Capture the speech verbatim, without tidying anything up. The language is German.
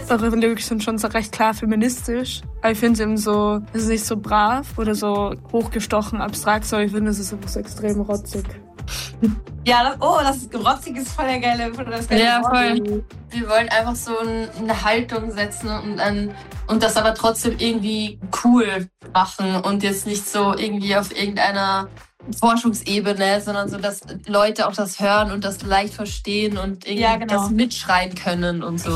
Eure Lyrics sind schon so recht klar feministisch. Aber ich finde es eben so, es ist nicht so brav oder so hochgestochen abstrakt, sondern ich finde, es ist einfach so extrem rotzig. Ja, das, oh, das ist rotzig, ist voll der geile, voll das geile Ja, Wort. voll. Wir wollen einfach so ein, eine Haltung setzen und, ein, und das aber trotzdem irgendwie cool machen und jetzt nicht so irgendwie auf irgendeiner Forschungsebene, sondern so, dass Leute auch das hören und das leicht verstehen und irgendwie Ja, genau. das mitschreien können und so.